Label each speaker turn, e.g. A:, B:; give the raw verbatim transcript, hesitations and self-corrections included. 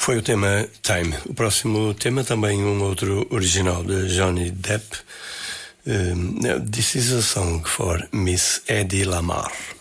A: Foi o tema Time. O próximo tema também um outro original de Johnny Depp. Um, This is a song for Miss Eddie Lamar.